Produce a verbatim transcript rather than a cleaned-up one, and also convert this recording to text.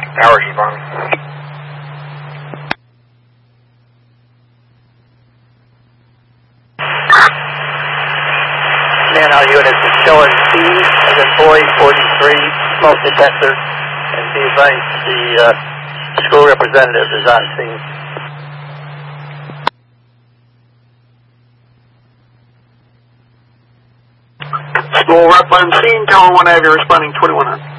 Howard responding. Man, our units is showing C as in boy forty-three, smoke detector, and be advised the uh, school representative is on scene. School rep on scene, tower one Ivy responding twenty-one hundred.